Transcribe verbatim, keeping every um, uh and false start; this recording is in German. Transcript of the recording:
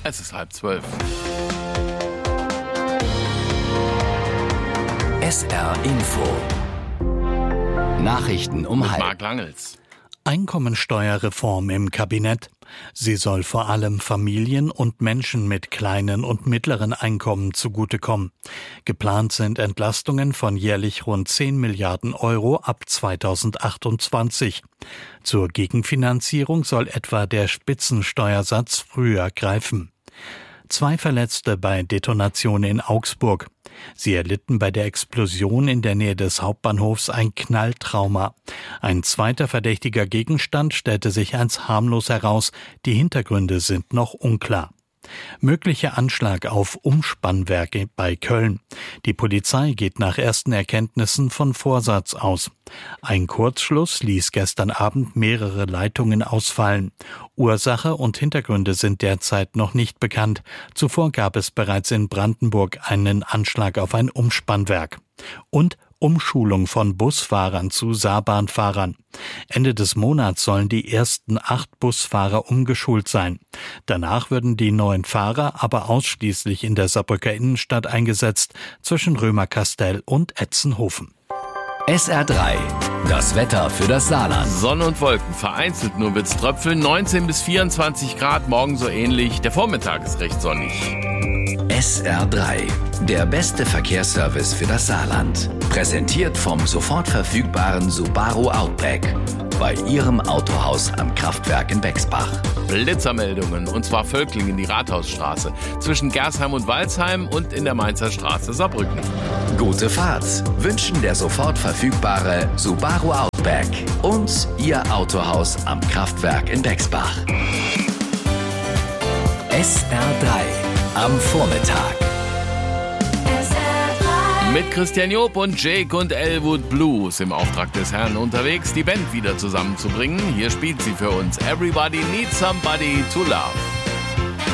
Es ist halb zwölf. S R Info. Nachrichten um Mit halb. Marc Langels. Einkommensteuerreform im Kabinett. Sie soll vor allem Familien und Menschen mit kleinen und mittleren Einkommen zugutekommen. Geplant sind Entlastungen von jährlich rund zehn Milliarden Euro ab zweitausendachtundzwanzig. Zur Gegenfinanzierung soll etwa der Spitzensteuersatz früher greifen. Zwei Verletzte bei Detonation in Augsburg. Sie erlitten bei der Explosion in der Nähe des Hauptbahnhofs ein Knalltrauma. Ein zweiter verdächtiger Gegenstand stellte sich als harmlos heraus. Die Hintergründe sind noch unklar. Möglicher Anschlag auf Umspannwerke bei Köln. Die Polizei geht nach ersten Erkenntnissen von Vorsatz aus. Ein Kurzschluss ließ gestern Abend mehrere Leitungen ausfallen. Ursache und Hintergründe sind derzeit noch nicht bekannt. Zuvor gab es bereits in Brandenburg einen Anschlag auf ein Umspannwerk. Und Umschulung von Busfahrern zu Saarbahnfahrern. Ende des Monats sollen die ersten acht Busfahrer umgeschult sein. Danach würden die neuen Fahrer aber ausschließlich in der Saarbrücker Innenstadt eingesetzt, zwischen Römerkastell und Etzenhofen. S R drei. Das Wetter für das Saarland. Sonne und Wolken, vereinzelt nur wird's tröpfeln, neunzehn bis vierundzwanzig Grad, morgen so ähnlich. Der Vormittag ist recht sonnig. S R drei. Der beste Verkehrsservice für das Saarland. Präsentiert vom sofort verfügbaren Subaru Outback. Bei Ihrem Autohaus am Kraftwerk in Bexbach. Blitzermeldungen, und zwar Völklingen, die Rathausstraße, zwischen Gersheim und Walsheim und in der Mainzer Straße Saarbrücken. Gute Fahrt wünschen der sofort verfügbare Subaru Outback und Ihr Autohaus am Kraftwerk in Bexbach. S R drei am Vormittag. Mit Christian Job und Jake und Elwood Blues im Auftrag des Herrn unterwegs, die Band wieder zusammenzubringen. Hier spielt sie für uns Everybody Needs Somebody to Love.